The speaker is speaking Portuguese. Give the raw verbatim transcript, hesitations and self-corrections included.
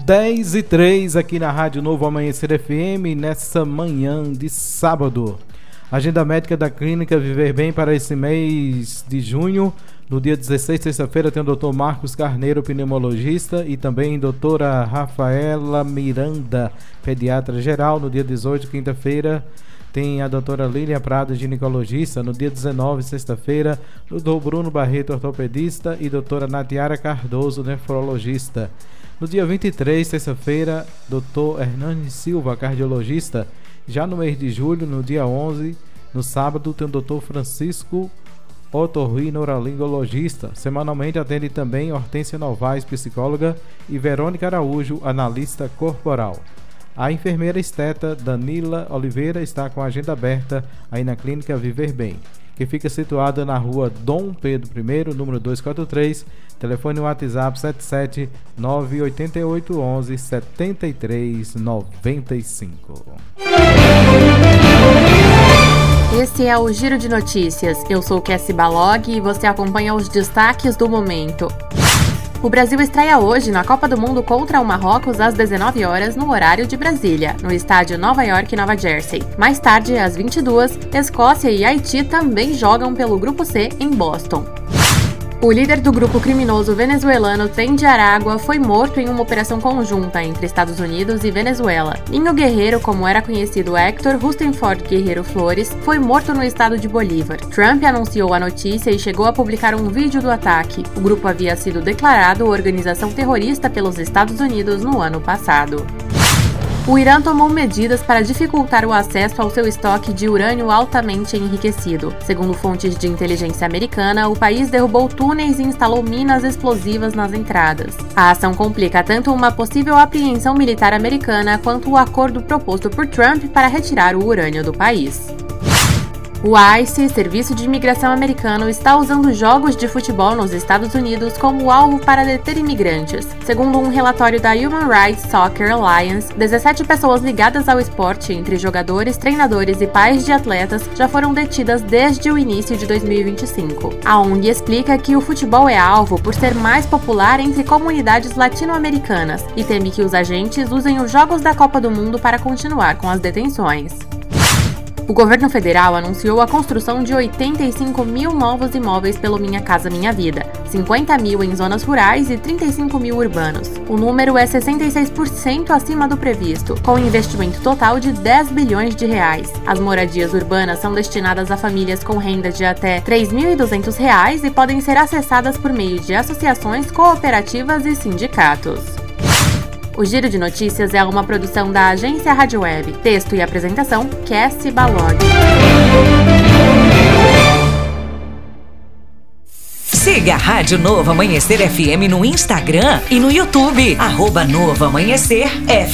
dez e três aqui na Rádio Novo Amanhecer F M, nessa manhã de sábado. Agenda médica da Clínica Viver Bem para esse mês de junho. No dia dezesseis, terça-feira, tem o doutor Marcos Carneiro, pneumologista, e também doutora Rafaela Miranda, pediatra geral. No dia dezoito, quinta-feira, tem a doutora Lília Prado, ginecologista. No dia dezenove, sexta-feira, o doutor Bruno Barreto, ortopedista, e doutora Natiara Cardoso, nefrologista. No dia vinte e três, terça-feira, doutor Hernani Silva, cardiologista. Já no mês de julho, no dia onze, no sábado, tem o doutor Francisco otorrinolaringologista. Semanalmente atende também Hortência Novaes, psicóloga, e Verônica Araújo, analista corporal. A enfermeira esteta Danila Oliveira está com a agenda aberta aí na Clínica Viver Bem, que fica situada na rua Dom Pedro I, número duzentos e quarenta e três, telefone WhatsApp sete sete nove oito oito um um sete três nove cinco. Esse é o Giro de Notícias. Eu sou Cassie Balog e você acompanha os destaques do momento. O Brasil estreia hoje na Copa do Mundo contra o Marrocos às dezenove horas no horário de Brasília, no estádio Nova York, Nova Jersey. Mais tarde, às vinte e duas, Escócia e Haiti também jogam pelo Grupo C em Boston. O líder do grupo criminoso venezuelano Tren de Aragua foi morto em uma operação conjunta entre Estados Unidos e Venezuela. Ninho Guerreiro, como era conhecido Héctor Rustenford Guerreiro Flores, foi morto no estado de Bolívar. Trump anunciou a notícia e chegou a publicar um vídeo do ataque. O grupo havia sido declarado organização terrorista pelos Estados Unidos no ano passado. O Irã tomou medidas para dificultar o acesso ao seu estoque de urânio altamente enriquecido. Segundo fontes de inteligência americana, o país derrubou túneis e instalou minas explosivas nas entradas. A ação complica tanto uma possível apreensão militar americana quanto o acordo proposto por Trump para retirar o urânio do país. O ICE, Serviço de Imigração Americano, está usando jogos de futebol nos Estados Unidos como alvo para deter imigrantes. Segundo um relatório da Human Rights Soccer Alliance, dezessete pessoas ligadas ao esporte, entre jogadores, treinadores e pais de atletas, já foram detidas desde o início de dois mil e vinte e cinco. A O N G explica que o futebol é alvo por ser mais popular entre comunidades latino-americanas e teme que os agentes usem os Jogos da Copa do Mundo para continuar com as detenções. O governo federal anunciou a construção de oitenta e cinco mil novos imóveis pelo Minha Casa Minha Vida, cinquenta mil em zonas rurais e trinta e cinco mil urbanos. O número é sessenta e seis por cento acima do previsto, com investimento total de dez bilhões de reais. As moradias urbanas são destinadas a famílias com renda de até três mil e duzentos reais e podem ser acessadas por meio de associações, cooperativas e sindicatos. O Giro de Notícias é uma produção da agência Rádio Web. Texto e apresentação, Cassie Balog. Siga a Rádio Novo Amanhecer F M no Instagram e no YouTube. Arroba Novo Amanhecer F M.